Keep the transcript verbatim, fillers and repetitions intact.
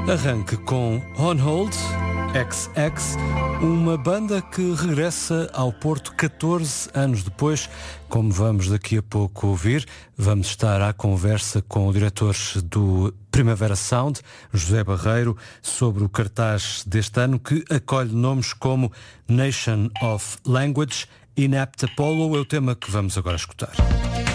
Arranque com On Hold, X X, uma banda que regressa ao Porto catorze anos depois. Como vamos daqui a pouco ouvir, vamos estar à conversa com o diretor do Primavera Sound, José Barreiro, sobre o cartaz deste ano que acolhe nomes como Nation of Language. Inept Apollo é o tema que vamos agora escutar.